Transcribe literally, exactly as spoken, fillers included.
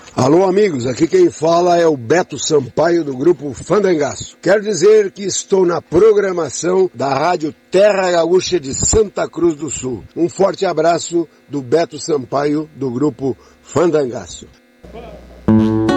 Alô amigos, aqui quem fala é o Beto Sampaio do grupo Fandangaço. Quero dizer que estou na programação da Rádio Terra Gaúcha de Santa Cruz do Sul. Um forte abraço do Beto Sampaio do grupo Fandangaço.